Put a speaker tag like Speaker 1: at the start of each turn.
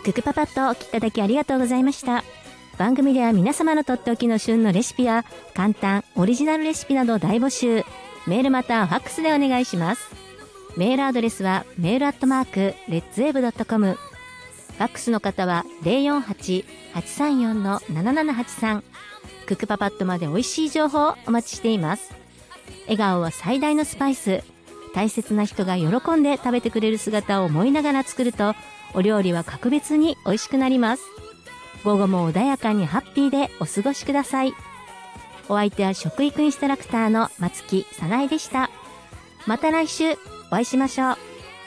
Speaker 1: ククパパッとお聞きいただきありがとうございました。番組では皆様のとっておきの旬のレシピや簡単オリジナルレシピなどを大募集。メールまたはファックスでお願いします。メールアドレスはmail@redzwave.com。ファックスの方は 048-834-7783。クックパパッドまで美味しい情報をお待ちしています。笑顔は最大のスパイス。大切な人が喜んで食べてくれる姿を思いながら作ると、お料理は格別に美味しくなります。午後も穏やかにハッピーでお過ごしください。お相手は食育インストラクターの松木さなえでした。また来週お会いしましょう。